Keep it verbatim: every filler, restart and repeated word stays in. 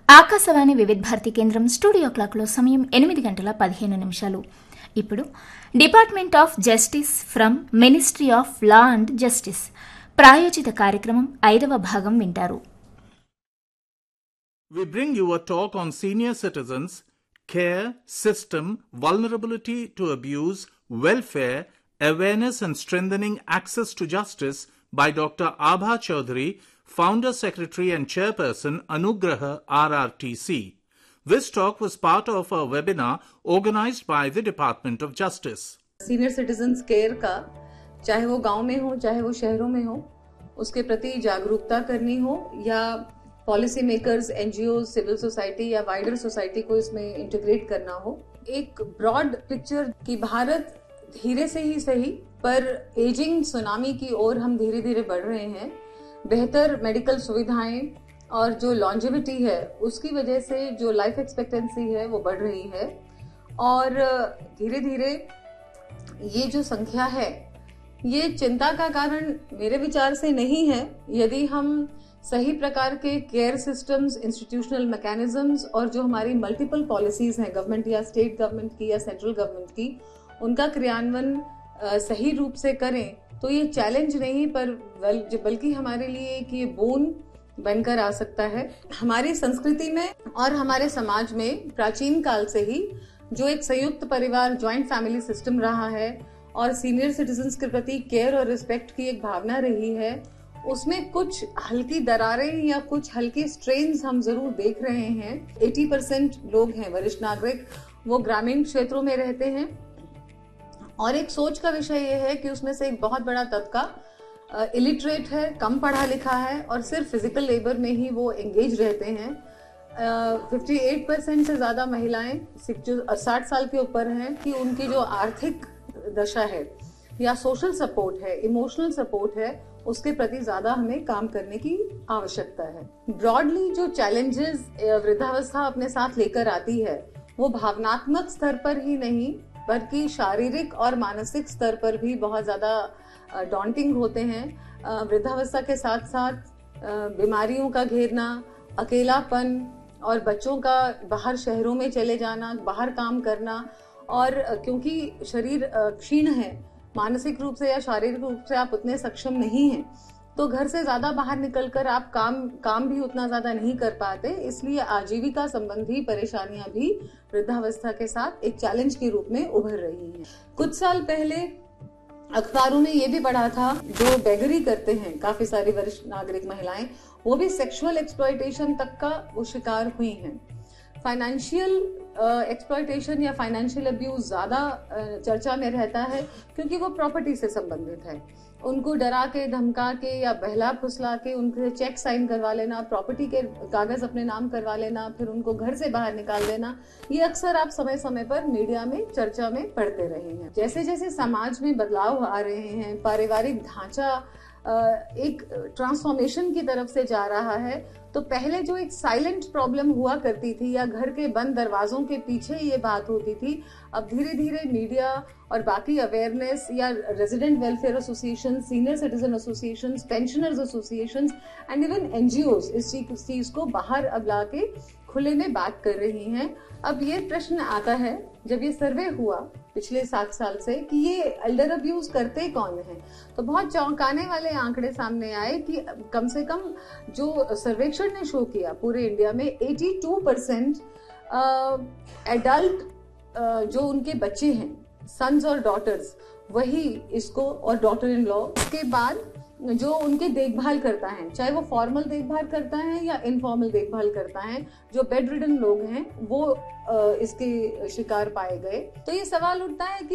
ఆకాశవాణి వివిధ భారతి కేంద్రం స్టూడియో క్లాక్లో సమయం ఎనిమిది గంటల పదిహేను నిమిషాలు. ఇప్పుడు department of justice from ministry of law and justice ప్రాయోజిత కార్యక్రమం ఐదవ భాగం వింటారు. We bring you a talk on senior citizens, care, system, vulnerability to abuse, welfare, awareness and strengthening access to justice by Doctor Abha Chaudhary, Founder, Secretary and Chairperson, Anugraha R R T C. This talk was part of a webinar organized by the Department of Justice. Senior citizens care का, चाहे वो गांव में हो चाहे वो शहरों में हो, उसके प्रति जागरूकता करनी हो या policy makers, NGO, civil society या वाइडर सोसाइटी को इसमें इंटीग्रेट करना हो, एक ब्रॉड पिक्चर कि भारत धीरे से ही सही पर एजिंग सुनामी की ओर हम धीरे धीरे बढ़ रहे हैं. बेहतर मेडिकल सुविधाएं और जो लॉन्जेविटी है उसकी वजह से जो लाइफ एक्सपेक्टेंसी है वो बढ़ रही है और धीरे धीरे ये जो संख्या है ये चिंता का कारण मेरे विचार से नहीं है. यदि हम सही प्रकार के केयर सिस्टम्स, इंस्टीट्यूशनल मैकेनिज्म्स और जो हमारी मल्टीपल पॉलिसीज हैं गवर्नमेंट या स्टेट गवर्नमेंट की या सेंट्रल गवर्नमेंट की, उनका क्रियान्वयन सही रूप से करें तो ये चैलेंज नहीं पर बल्कि हमारे लिए एक ये बोन बनकर आ सकता है. हमारी संस्कृति में और हमारे समाज में प्राचीन काल से ही जो एक संयुक्त परिवार, ज्वाइंट फैमिली सिस्टम रहा है और सीनियर सिटीजन्स के प्रति केयर और रिस्पेक्ट की एक भावना रही है, उसमें कुछ हल्की दरारें या कुछ हल्के स्ट्रेन्स हम जरूर देख रहे हैं. अस्सी परसेंट लोग हैं वरिष्ठ नागरिक, वो ग्रामीण क्षेत्रों में रहते हैं और एक सोच का विषय ये है कि उसमें से एक बहुत बड़ा तबका इलिटरेट है, कम पढ़ा लिखा है और सिर्फ फिजिकल लेबर में ही वो एंगेज रहते हैं. अट्ठावन परसेंट से ज्यादा महिलाएं जो साठ साल के ऊपर हैं कि उनकी जो आर्थिक दशा है या सोशल सपोर्ट है, इमोशनल सपोर्ट है, उसके प्रति ज्यादा हमें काम करने की आवश्यकता है. ब्रॉडली जो चैलेंजेस वृद्धावस्था अपने साथ लेकर आती है वो भावनात्मक स्तर पर ही नहीं बल्कि शारीरिक और मानसिक स्तर पर भी बहुत ज्यादा डॉन्टिंग होते हैं. वृद्धावस्था के साथ साथ बीमारियों का घेरना, अकेलापन और बच्चों का बाहर शहरों में चले जाना, बाहर काम करना और क्योंकि शरीर क्षीण है, मानसिक रूप से या शारीरिक रूप से आप उतने सक्षम नहीं हैं तो घर से ज्यादा बाहर निकलकर आप काम काम भी उतना ज्यादा नहीं कर पाते. इसलिए आजीविका संबंधी परेशानियां भी वृद्धावस्था के साथ एक चैलेंज के रूप में उभर रही हैं. कुछ साल पहले अखबारों में ये भी पढ़ा था जो बेगरी करते हैं काफी सारी वरिष्ठ नागरिक महिलाएं, वो भी सेक्सुअल एक्सप्लॉयटेशन तक का वो शिकार हुई हैं. फाइनेंशियल एक्सप्लॉयटेशन या फाइनेंशियल अब्यूज ज्यादा चर्चा में रहता है क्योंकि वो प्रॉपर्टी से संबंधित है. उनको डरा के, धमका के या बहला फुसला के उनके चेक साइन करवा लेना, प्रॉपर्टी के कागज अपने नाम करवा लेना, फिर उनको घर से बाहर निकाल देना, ये अक्सर आप समय समय पर मीडिया में चर्चा में पढ़ते रहे हैं. जैसे जैसे समाज में बदलाव आ रहे हैं, पारिवारिक ढांचा एक ट्रांसफॉर्मेशन की तरफ से जा रहा है, तो पहले जो एक साइलेंट प्रॉब्लम हुआ करती थी या घर के बंद दरवाजों के पीछे ये बात होती थी, अब धीरे धीरे मीडिया और बाकी अवेयरनेस या resident welfare association, senior citizen association, pensioners association and even NGOs इस चीज को बाहर अब ला के खुले में बात कर रही हैं. अब ये प्रश्न आता है जब ये सर्वे हुआ पिछले सात साल से कि ये एल्डर अब्यूज करते कौन हैं, तो बहुत चौंकाने वाले आंकड़े सामने आए कि कम से कम जो सर्वेक्षण ने शो किया पूरे इंडिया में बयासी परसेंट एडल्ट जो उनके बच्चे हैं, सन्स और डॉटर्स, वही इसको और डॉटर इन लॉ के बाद जो उनके देखभाल करता है, चाहे वो फॉर्मल देखभाल करता है या इनफॉर्मल देखभाल करता है, जो बेड रिडन लोग हैं वो इसके शिकार पाए गए. तो ये सवाल उठता है कि